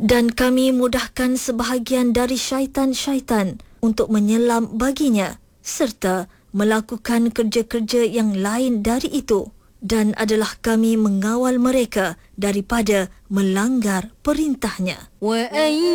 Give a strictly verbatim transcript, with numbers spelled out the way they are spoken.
Dan kami mudahkan sebahagian dari syaitan-syaitan untuk menyelam baginya serta melakukan kerja-kerja yang lain dari itu, dan adalah kami mengawal mereka daripada melanggar perintahnya.